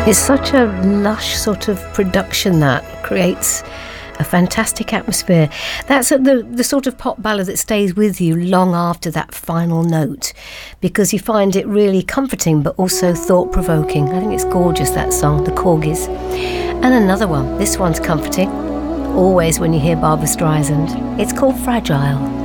It's such a lush sort of production that creates a fantastic atmosphere. That's the sort of pop ballad that stays with you long after that final note, because you find it really comforting but also thought-provoking. I think it's gorgeous, that song, The Corgis. And another one, this one's comforting, always when you hear Barbra Streisand. It's called Fragile.